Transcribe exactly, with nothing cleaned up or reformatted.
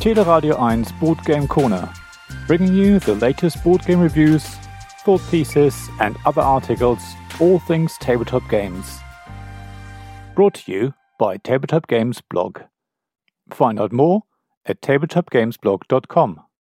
Tele Radio eins Board Game Corner, bringing you the latest board game reviews, thought pieces, and other articles, all things tabletop games. Brought to you by Tabletop Games Blog. Find out more at tabletop games blog dot com.